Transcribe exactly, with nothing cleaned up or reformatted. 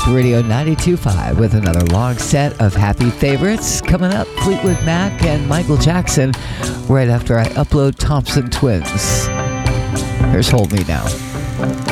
Talk Radio ninety-two point five with another long set of happy favorites. Coming up, Fleetwood Mac and Michael Jackson right after I upload Thompson Twins. Here's Hold Me Now.